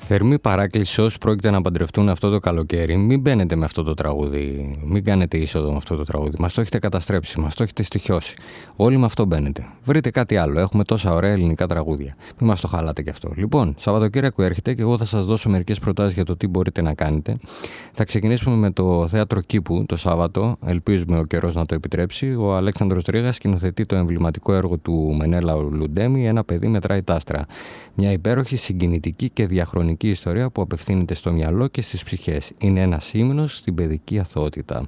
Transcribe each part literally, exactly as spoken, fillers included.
Θερμή παράκληση όσοι πρόκειται να παντρευτούν αυτό το καλοκαίρι. Μην μπαίνετε με αυτό το τραγούδι. Μην κάνετε είσοδο με αυτό το τραγούδι. Μας το έχετε καταστρέψει, μας το έχετε στοιχειώσει. Όλοι με αυτό μπαίνετε. Βρείτε κάτι άλλο. Έχουμε τόσα ωραία ελληνικά τραγούδια. Μην μας το χαλάτε κι αυτό. Λοιπόν, Σαββατοκύριακο έρχεται και εγώ θα σας δώσω μερικές προτάσεις για το τι μπορείτε να κάνετε. Θα ξεκινήσουμε με το Θέατρο Κήπου το Σάββατο. Ελπίζουμε ο καιρός να το επιτρέψει. Ο Αλέξανδρος Τρίγας σκηνοθετεί το εμβληματικό έργο του Μενέλα Λουντέμι, Ένα παιδί μετράει τ' άστρα. Μια υπέροχη, συγκινητική και διαχρονική ιστορία που απευθύνεται στο μυαλό και στις ψυχές. Είναι ένας ύμνος στην παιδική αθωότητα.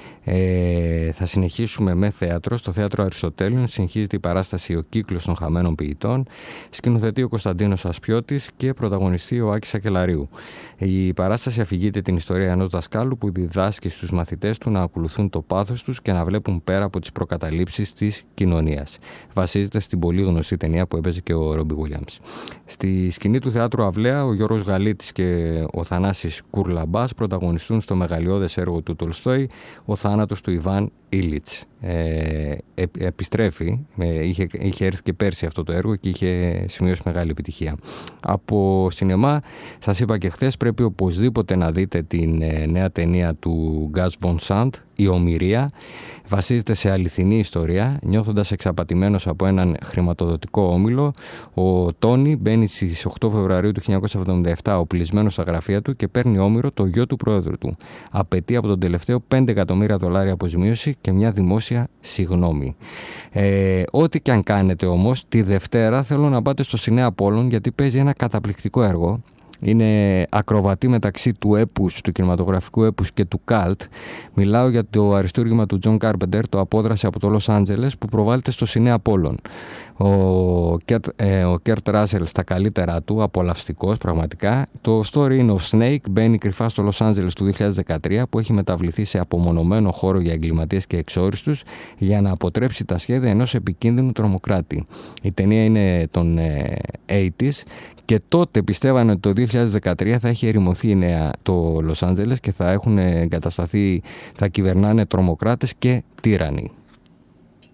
Ε, θα συνεχίσουμε με θέατρο. Στο Θέατρο Αριστοτέλειων συνεχίζεται η παράσταση «Ο κύκλος των χαμένων ποιητών». Σκηνοθετεί ο Κωνσταντίνος Ασπιώτης και πρωταγωνιστεί ο Άκης Ακελαρίου. Η παράσταση αφηγείται την ιστορία ενός δασκάλου που διδάσκει στους μαθητές του να ακολουθούν το πάθος τους και να βλέπουν πέρα από τις προκαταλήψεις της κοινωνίας. Βασίζεται στην πολύ γνωστή ταινία που έπαιζε και ο Ρόμπι Γουίλιαμς. Στη σκηνή του Θεάτρου Αυλαία, ο Γιώργος Γαλίτης και ο Θανάσης Κουρλαμπάς πρωταγωνιστούν στο μεγαλειώδες έργο του Τολστόη, ο θάνατος του Ιβάν Ήλιτς. Ε, επιστρέφει, ε, είχε, είχε έρθει και πέρσι αυτό το έργο και είχε σημειώσει μεγάλη επιτυχία. Από σινεμά, σας είπα και χθες, πρέπει οπωσδήποτε να δείτε την ε, νέα ταινία του Γκάς Βον Σαντ, «Η Ομηρία». Βασίζεται σε αληθινή ιστορία. Νιώθοντας εξαπατημένος από έναν χρηματοδοτικό όμιλο, ο Τόνι μπαίνει στις οκτώ Φεβρουαρίου του χίλια εννιακόσια εβδομήντα επτά οπλισμένος στα γραφεία του και παίρνει όμηρο το γιο του πρόεδρου του. Απαιτεί από τον τελευταίο πέντε εκατομμύρια δολάρια αποζημίωση και μια δημόσια συγγνώμη. Ε, ό,τι και αν κάνετε όμως, τη Δευτέρα θέλω να πάτε στο Σινέα Πόλων, γιατί παίζει ένα καταπληκτικό έργο. Είναι ακροβατή μεταξύ του έπους, του κινηματογραφικού έπους και του καλτ. Μιλάω για το αριστούργημα του Τζον Κάρπεντερ, το «Απόδραση από το Λος Άντζελες», που προβάλλεται στο Σινέα Πόλων. Ο Κέρτ, ε, ο Κέρτ Ράσελ στα καλύτερά του, απολαυστικός πραγματικά. Το story είναι ο Snake μπαίνει κρυφά στο Λος Άντζελες του δύο χιλιάδες δεκατρία, που έχει μεταβληθεί σε απομονωμένο χώρο για εγκληματίες και εξόριστους, για να αποτρέψει τα σχέδια ενός επικίνδυνου τρομοκράτη. Η ταινία είναι των ε, ογδόντα και τότε πιστεύανε ότι το δύο χιλιάδες δεκατρία θα έχει ερημωθεί η νέα το Λος Άντζελες και θα έχουν εγκατασταθεί, θα κυβερνάνε τρομοκράτες και τύρανοι.